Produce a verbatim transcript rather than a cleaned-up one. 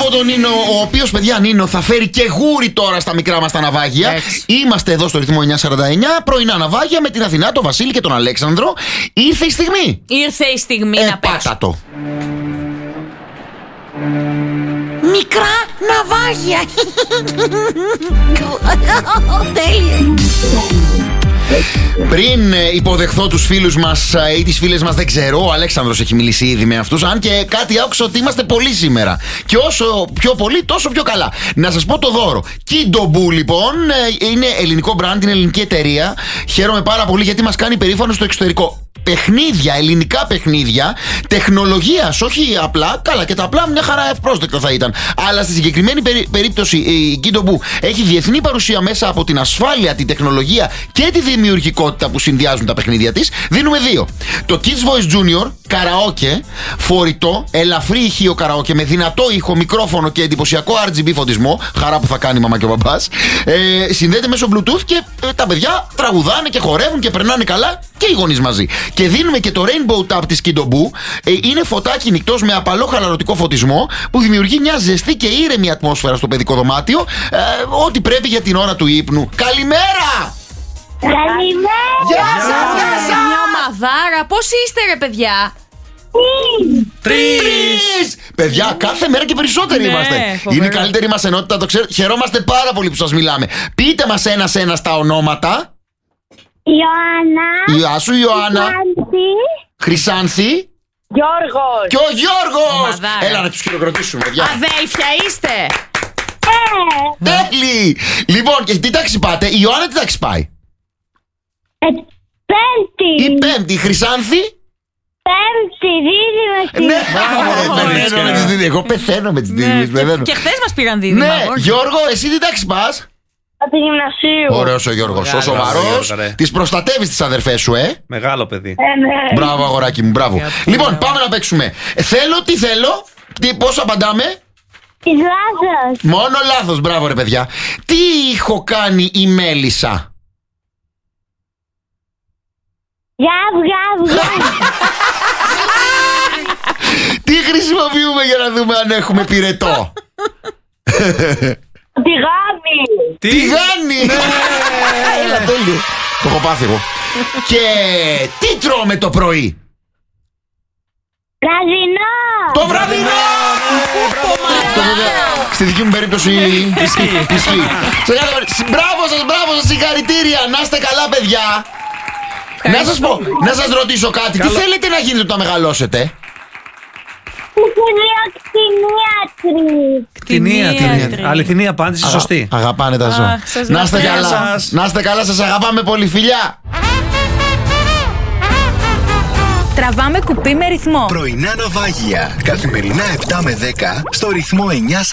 τον Νίνο, ο οποίος, παιδιά, Νίνο, θα φέρει και γούρι τώρα στα μικρά μας τα ναυάγια. Έτσι. Είμαστε εδώ στο ρυθμό εννιά σαράντα εννιά, πρωινά ναυάγια με την Αθηνά, τον Βασίλη και τον Αλέξανδρο. Ήρθε η στιγμή. Ήρθε η στιγμή ε, να πάτα το. Μικρά ναυάγια. Τέλεια. Πριν υποδεχθώ τους φίλους μας ή τις φίλες μας, δεν ξέρω, ο Αλέξανδρος έχει μιλήσει ήδη με αυτούς. Αν και κάτι άκουσα ότι είμαστε πολλοί σήμερα. Και όσο πιο πολύ, τόσο πιο καλά. Να σας πω το δώρο. Kidobu, λοιπόν, είναι ελληνικό brand, είναι ελληνική εταιρεία. Χαίρομαι πάρα πολύ γιατί μας κάνει περήφανο στο εξωτερικό. Παιχνίδια, ελληνικά παιχνίδια, τεχνολογίας, όχι απλά, καλά και τα απλά μια χαρά ευπρόσδεκτα θα ήταν. Αλλά στη συγκεκριμένη περί, περίπτωση η Kidobu έχει διεθνή παρουσία μέσα από την ασφάλεια, την τεχνολογία και τη δημιουργικότητα που συνδυάζουν τα παιχνίδια της. Δίνουμε δύο. Το Kids Voice Junior, καραόκε, φορητό, ελαφρύ ηχείο καραόκε με δυνατό ήχο, μικρόφωνο και εντυπωσιακό αρ τζι μπι φωτισμό. Χαρά που θα κάνει η μαμά και ο μπαμπάς. Ε, συνδέεται μέσω Bluetooth και ε, τα παιδιά τραγουδάνε και χορεύουν και περνάνε καλά και οι γονείς μαζί. Και δίνουμε και το Rainbow Tap της Kidobu. Ε, είναι φωτάκι νικτός με απαλό χαλαρωτικό φωτισμό που δημιουργεί μια ζεστή και ήρεμη ατμόσφαιρα στο παιδικό δωμάτιο. Ε, ό,τι πρέπει για την ώρα του ύπνου. Καλημέρα! Καλημέρα! Γεια σας! Γεια σας! Μια ομαδάρα. Πώς είστε, ρε παιδιά? Τρεις! Παιδιά, κάθε μέρα και περισσότεροι ναι, είμαστε. φοβερό. Είναι η καλύτερη μας ενότητα, το ξέρω. Χαιρόμαστε πάρα πολύ που σας μιλάμε. Πείτε μας ένα-ένα τα ονόματα. Ιωάννα. Γεια σου, Ιωάννα. Χρυσάνθη. Χρυσάνθη. Γιώργος. Και ο Γιώργος. Ομαδάρα. Έλα να τους χειροκροτήσουμε, παιδιά. Αδέλφια είστε. Ε, Τέλει! Λοιπόν, και τι τάξη πάτε? Η Ιωάννα τι τάξη πάει? ε, πέμπτη. Η πέμπτη, η Χρυσάνθη. Πέμπτη, δίδυμη. Ναι, πεθαίνω με τις δίδυμες. Εγώ πεθαίνω με τις δίδυμες. Και χθες μας πήραν δίδυμα. Ναι, Γιώργο, εσύ τι τάξη πας? Από τη γυμνασίου. Ωραίος ο Γιώργος, ο Μεγάλος, σοβαρός. Γιώργο, ρε. Τις προστατεύεις τις αδερφές σου, ε. Μεγάλο παιδί. Ε, ναι. Μπράβο, αγοράκι μου, μπράβο. Λοιπόν, πάμε να παίξουμε. Ε, Θέλω, τι θέλω, τι, πώς απαντάμε? Της λάθος. Μόνο λάθος, μπράβο ρε παιδιά. Τι ήχο κάνει η μέλισσα? Γαβ, γαβ, γαβ. Τι χρησιμοποιούμε για να δούμε αν έχουμε πυρετό? Τη γάμη. Τι γάνει! Έλα, τέλειο. Το έχω πάθει εγώ. Και τι τρώμε το πρωί? Βραδινό. Το βραδινό! Αυτό βέβαια στη δική μου περίπτωση ισχύει. Σε κάθε περίπτωση. Μπράβο σας, μπράβο σας, συγχαρητήρια. Να είστε καλά, παιδιά. Να σας πω, να σας ρωτήσω κάτι. Τι θέλετε να γίνετε όταν μεγαλώσετε? Κτηνίατρη. Αληθινή απάντηση, σωστή. Αγαπάνε τα ζώα. Να είστε καλά. Να είστε καλά, σας αγαπάμε πολύ, φιλιά. Τραβάμε κουπί με ρυθμό. Πρωινά ναυάγια. Καθημερινά επτά με δέκα στο ρυθμό εννιά.